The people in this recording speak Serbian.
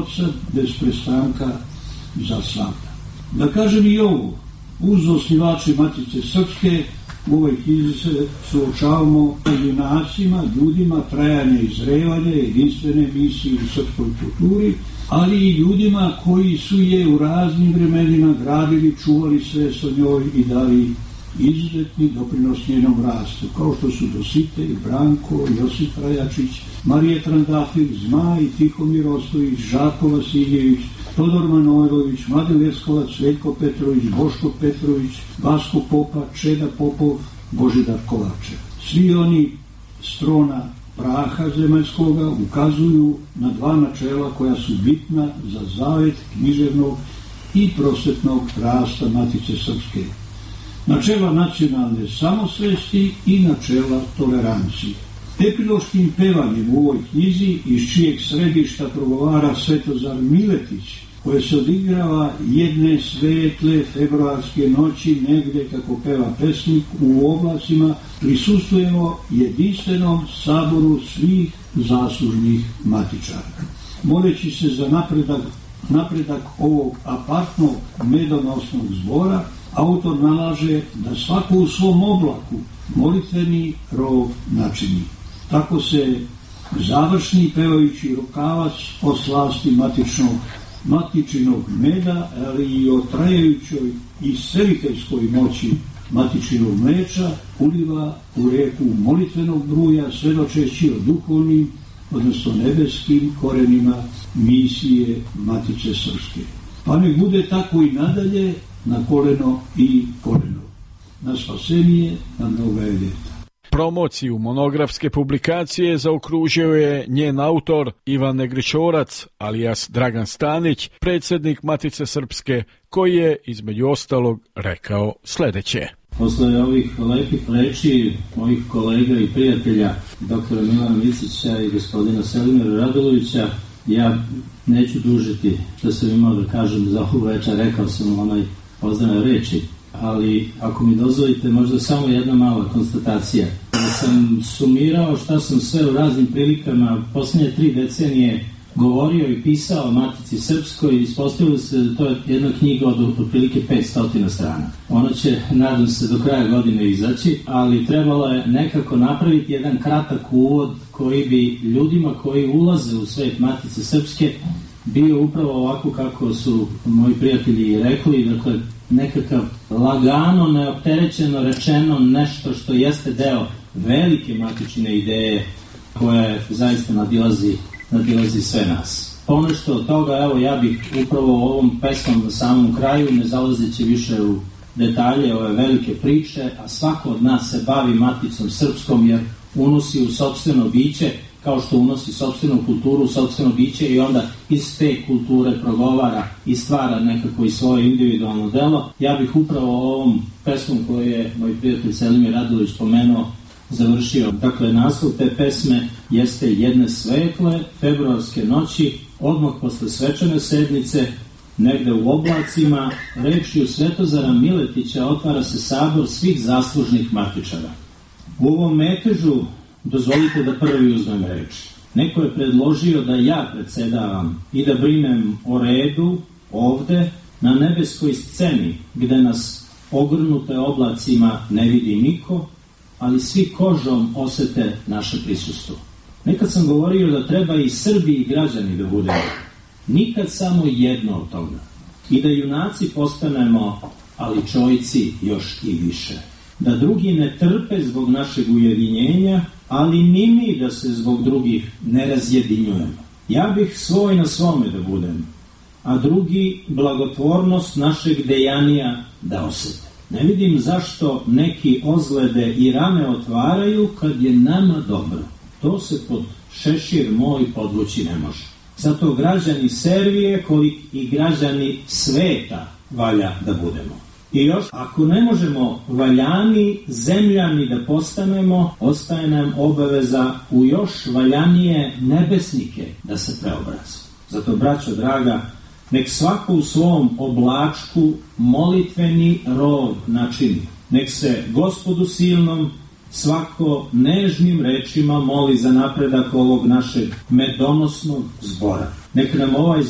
Oca bez prestanka za svakda. Da kažem i ovo, uz osnivače Matice Srpske u ovoj knjizi se suočavamo junacima, ljudima trajanja i zrevanja, jedinstvene misije u srpskoj kulturi, ali i ljudima koji su je u raznim vremenima gradili, čuvali sve sa njoj i dali izuzetni doprinos njenom rastu, kao što su Dositej, Branko, Josip Rajačić, Marija Trandafil, Zmaj, Tihomir Ostojić, Žako Vasiljević, Todor Manojlović, Mladen Leskovac, Veljko Petrović, Boško Petrović, Vasko Popa, Čeda Popov, Božidar Kovačev. Svi oni s trona praha zemaljskoga ukazuju na dva načela koja su bitna za zavet književnog i prosvetnog rasta Matice Srpske. Načela nacionalne samosvesti i načela tolerancije. Epiloškim pevanjem u ovoj knjizi, iz čijeg središta progovara Svetozar Miletić, koje se odigrava jedne svetle februarske noći negde, kako peva pesnik, u oblacima, prisustvujemo jedinstvenom saboru svih zaslužnih matičara. Moleći se za napredak ovog apartnog medonosnog zbora, autor nalaže da svako u svom oblaku molitveni rov načini. Tako se završni pevajući rukavac o slasti matičinog meda, ali i o trajajućoj i seliteljskoj moći matičinog mleča uliva u reku molitvenog bruja, svedočeći o duhovnim, odnosno nebeskim korenima misije Matice Srpske. Pa nek bude tako i nadalje, na koleno i koleno. Na spasenije, na mnoga je ljeta. Promociju monografske publikacije zaokružio je njen autor Ivan Negričorac, alias Dragan Stanić, predsjednik Matice Srpske, koji je između ostalog rekao sljedeće. Posle ovih lepih reči mojih kolega i prijatelja, doktora Milana Micića i gospodina Selimira Radulovića, ja neću dužiti što sam imao da kažem za ovu večer, rekao sam onaj pozdravne reči, ali ako mi dozvolite možda samo jedna mala konstatacija. Kada sam sumirao šta sam sve u raznim prilikama posljednje 3 decenije govorio i pisao o Matici Srpskoj, ispostavilo se da to je jedna knjiga od otprilike 500 strana. Ona će, nadam se, do kraja godine izaći, ali trebalo je nekako napraviti jedan kratak uvod koji bi ljudima koji ulaze u svet Matice Srpske bio upravo ovako kako su moji prijatelji rekli, dakle nekakav lagano, neopterećeno rečeno nešto što jeste deo velike matičine ideje koja zaista nadilazi sve nas. Ponešto od toga, evo ja bih upravo ovom pesmom na samom kraju, ne zalazeći više u detalje ove velike priče, a svako od nas se bavi Maticom Srpskom jer unosi u sopstveno biće, kao što unosi sopstvenu kulturu, sopstveno biće i onda iz te kulture progovara i stvara nekako i svoje individualno delo. Ja bih upravo ovom pesmom koju je moj prijatelj Selimir Radulović spomenuo završio. Dakle, naslov te pesme jeste Jedne svetle februarske noći, odmah posle svečane sednice, negde u oblacima, rečju Svetozara Miletića otvara se sabor svih zaslužnih matičara. U ovom metežu dozvolite da prvi uzmem reč. Neko je predložio da ja predsedavam i da brinem o redu ovde na nebeskoj sceni gde nas ogrnute oblacima ne vidi niko, ali svi kožom osete naše prisustvo. Nekad sam govorio da treba i Srbi i građani da budemo. Nikad samo jedno od toga. I da junaci postanemo, ali čojci još i više. Da drugi ne trpe zbog našeg ujedinjenja, ali ni mi da se zbog drugih ne razjedinjujemo. Ja bih svoj na svome da budem, a drugi blagotvornost našeg dejanija da osete. Ne vidim zašto neki ozlede i rane otvaraju kad je nama dobro. To se pod šešir moj podvući ne može. Zato građani Servije, kolik i građani sveta valja da budemo. I još, ako ne možemo valjani zemljani da postanemo, ostaje nam obaveza u još valjanije nebesnike da se preobrazi. Zato, braćo draga, nek svako u svom oblačku molitveni rov načini. Nek se Gospodu silnom svako nežnim rečima moli za napredak ovog našeg medonosnog zbora. Nek nam ovaj